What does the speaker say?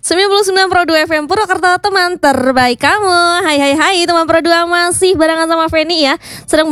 99 Pro 2 FM Purwakarta, teman terbaik kamu. Hai teman Pro 2, masih barengan sama Feni ya. Sedang